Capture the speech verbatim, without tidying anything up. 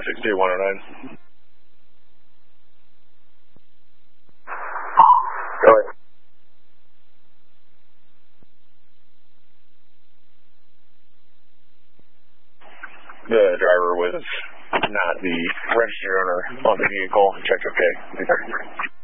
six two one oh nine. Go ahead. The driver was not the registered owner of the vehicle. Checked okay.